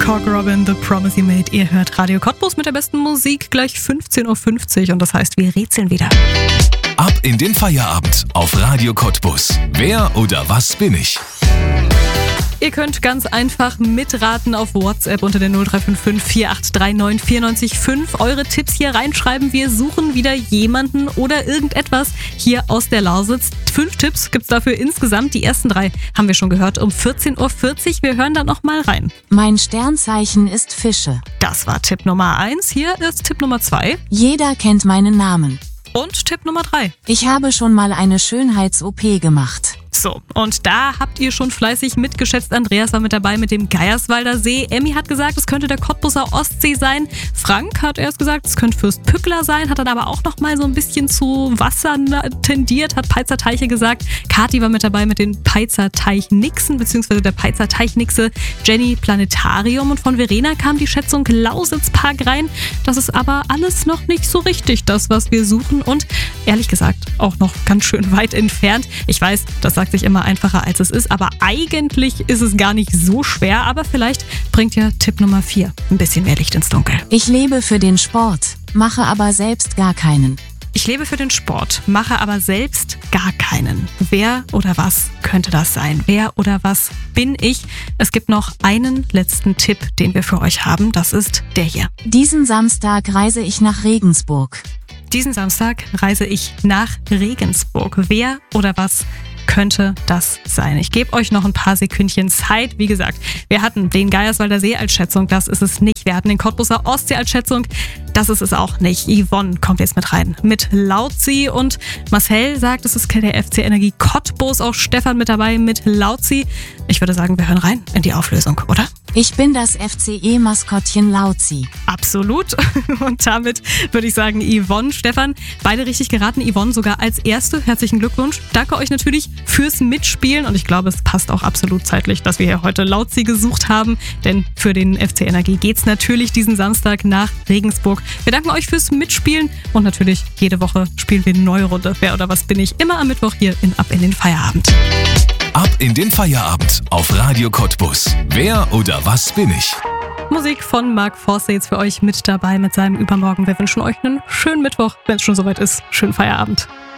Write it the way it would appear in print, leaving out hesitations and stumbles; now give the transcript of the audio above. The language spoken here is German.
Hawk Robin, The Promise You Made. Ihr hört Radio Cottbus mit der besten Musik, gleich 15.50 Uhr und das heißt, wir rätseln wieder. Ab in den Feierabend auf Radio Cottbus. Wer oder was bin ich? Ihr könnt ganz einfach mitraten auf WhatsApp unter der 0355 4839 94 eure Tipps hier reinschreiben. Wir suchen wieder jemanden oder irgendetwas hier aus der Lausitz. 5 Tipps gibt's dafür insgesamt. Die ersten 3 haben wir schon gehört um 14.40 Uhr. Wir hören da noch mal rein. Mein Sternzeichen ist Fische. Das war Tipp Nummer 1. Hier ist Tipp Nummer 2. Jeder kennt meinen Namen. Und Tipp Nummer 3. Ich habe schon mal eine Schönheits-OP gemacht. So, und da habt ihr schon fleißig mitgeschätzt. Andreas war mit dabei mit dem Geierswalder See. Emmy hat gesagt, es könnte der Cottbuser Ostsee sein. Frank hat erst gesagt, es könnte Fürstpückler sein, hat dann aber auch noch mal so ein bisschen zu Wasser tendiert, hat Peitzer Teiche gesagt. Kathi war mit dabei mit den Peitzer Teichnixen, beziehungsweise der Peitzer Teichnixe Jenny Planetarium. Und von Verena kam die Schätzung Lausitzpark rein. Das ist aber alles noch nicht so richtig das, was wir suchen. Und ehrlich gesagt auch noch ganz schön weit entfernt. Ich weiß, das sagt sich immer einfacher, als es ist, aber eigentlich ist es gar nicht so schwer, aber vielleicht bringt ja Tipp Nummer 4 ein bisschen mehr Licht ins Dunkel. Ich lebe für den Sport, mache aber selbst gar keinen. Ich lebe für den Sport, mache aber selbst gar keinen. Wer oder was könnte das sein? Wer oder was bin ich? Es gibt noch einen letzten Tipp, den wir für euch haben. Das ist der hier. Diesen Samstag reise ich nach Regensburg. Diesen Samstag reise ich nach Regensburg. Wer oder was könnte das sein? Ich gebe euch noch ein paar Sekündchen Zeit. Wie gesagt, wir hatten den Geierswalder See als Schätzung, das ist es nicht. Wir hatten den Cottbuser Ostsee als Schätzung, das ist es auch nicht. Yvonne kommt jetzt mit rein mit Lautzi und Marcel sagt, es ist der FC Energie Cottbus, auch Stefan mit dabei mit Lautzi. Ich würde sagen, wir hören rein in die Auflösung, oder? Ich bin das FCE-Maskottchen Lautzi. Absolut. Und damit würde ich sagen, Yvonne, Stefan, beide richtig geraten. Yvonne sogar als Erste. Herzlichen Glückwunsch. Danke euch natürlich fürs Mitspielen. Und ich glaube, es passt auch absolut zeitlich, dass wir hier heute Lautzi gesucht haben. Denn für den FC Energie geht's natürlich diesen Samstag nach Regensburg. Wir danken euch fürs Mitspielen. Und natürlich, jede Woche spielen wir eine neue Runde. Wer oder was bin ich? Immer am Mittwoch hier in Ab in den Feierabend. Ab in den Feierabend auf Radio Cottbus. Wer oder was bin ich? Musik von Mark Forster jetzt für euch mit dabei mit seinem Übermorgen. Wir wünschen euch einen schönen Mittwoch, wenn es schon soweit ist. Schönen Feierabend.